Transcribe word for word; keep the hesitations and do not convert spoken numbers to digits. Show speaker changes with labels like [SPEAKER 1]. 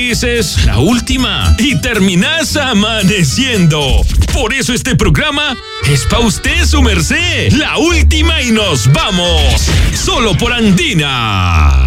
[SPEAKER 1] dices la última y terminas amaneciendo. Por eso este programa es pa' usted, su merced. La última y nos vamos. Solo por Andina.